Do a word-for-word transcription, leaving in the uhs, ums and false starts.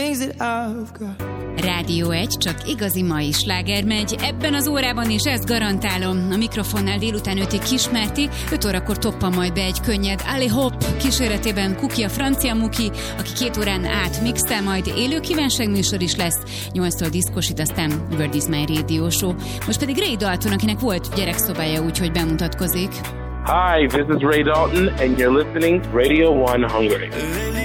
Rádió egy, csak igazi mai sláger megy. Ebben az órában is ezt garantálom. A mikrofonnál délután ötig Kismerti, öt órakor toppan majd be egy könnyed Ali Hop kíséretében Kuki a francia muki, aki két órán át mixel, majd élő kívánságműsor is lesz. nyolctól diszkosít, aztán World is my Radio Show. Most pedig Ray Dalton, akinek volt gyerekszobája, úgyhogy bemutatkozik. Hi, this is Ray Dalton, and you're listening to Radio One Hungary.